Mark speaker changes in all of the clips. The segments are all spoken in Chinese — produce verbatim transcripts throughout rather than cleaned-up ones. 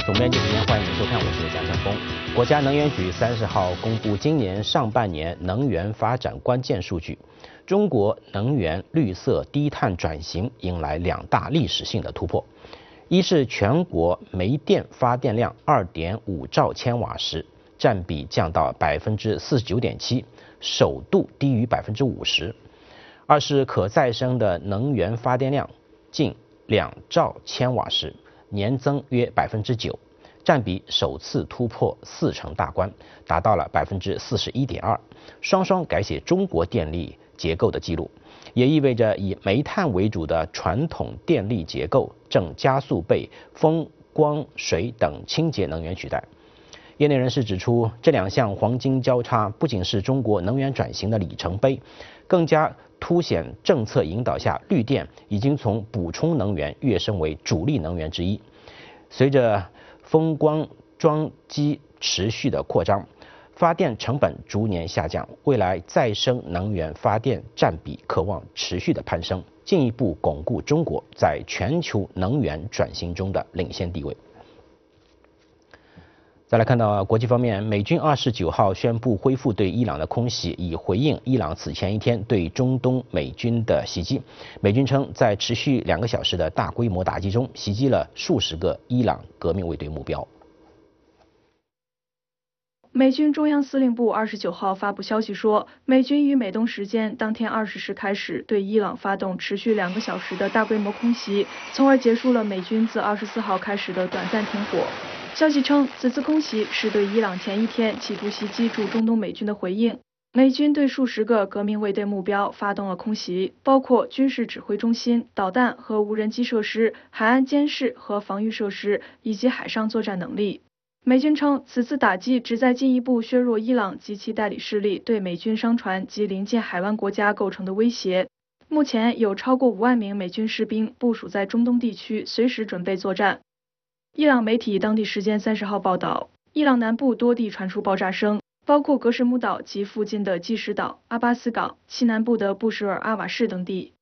Speaker 1: 总编辑时间，欢迎您收看，我是蒋晓峰。国家能源局三十号公布今年上半年能源发展关键数据，中国能源绿色低碳转型迎来两大历史性的突破。一是全国煤电发电量 二点五兆千瓦时，占比降到百分之四十九点七，首度低于百分之五十。二是可再生的能源发电量近两兆千瓦时，年增约百分之九，占比首次突破四成大关，达到了百分之四十一点二，双双改写中国电力结构的记录，也意味着以煤炭为主的传统电力结构正加速被风、光、水等清洁能源取代。业内人士指出，这两项黄金交叉不仅是中国能源转型的里程碑，更加凸显政策引导下绿电已经从补充能源跃升为主力能源之一。随着风光装机持续的扩张，发电成本逐年下降，未来再生能源发电占比可望持续的攀升，进一步巩固中国在全球能源转型中的领先地位。再来看到国际方面，美军二十九号宣布恢复对伊朗的空袭，以回应伊朗此前一天对中东美军的袭击。美军称，在持续两个小时的大规模打击中，袭击了数十个伊朗革命卫队目标。
Speaker 2: 美军中央司令部二十九号发布消息说，美军于美东时间当天二十时开始对伊朗发动持续两个小时的大规模空袭，从而结束了美军自二十四号开始的短暂停火。消息称，此次空袭是对伊朗前一天企图袭击驻中东美军的回应。美军对数十个革命卫队目标发动了空袭，包括军事指挥中心、导弹和无人机设施、海岸监视和防御设施以及海上作战能力。美军称，此次打击旨在进一步削弱伊朗及其代理势力对美军商船及临近海湾国家构成的威胁。目前有超过五万名美军士兵部署在中东地区，随时准备作战。伊朗媒体当地时间三十号报道，伊朗南部多地传出爆炸声，包括格什木岛及附近的基什岛、阿巴斯港、西南部的布什尔阿瓦市等地。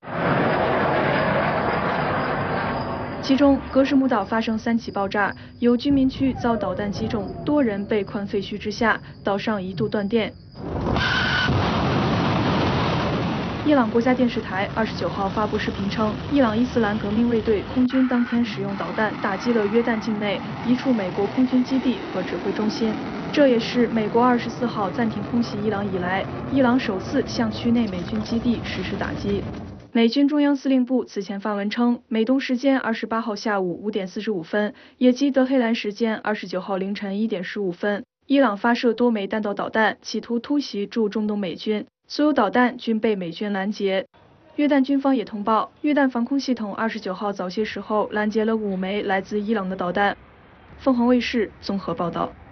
Speaker 2: 其中，格什木岛发生三起爆炸，有居民区遭导弹击中，多人被困废墟之下，岛上一度断电。伊朗国家电视台二十九号发布视频称，伊朗伊斯兰革命卫队空军当天使用导弹打击了约旦境内一处美国空军基地和指挥中心，这也是美国二十四号暂停空袭伊朗以来，伊朗首次向区内美军基地实施打击。美军中央司令部此前发文称，美东时间二十八号下午五点四十五分，也即德黑兰时间二十九号凌晨一点十五分，伊朗发射多枚弹道导弹，企图突袭驻中东美军。所有导弹均被美军拦截。约旦军方也通报，约旦防空系统二十九号早些时候拦截了五枚来自伊朗的导弹。凤凰卫视综合报道。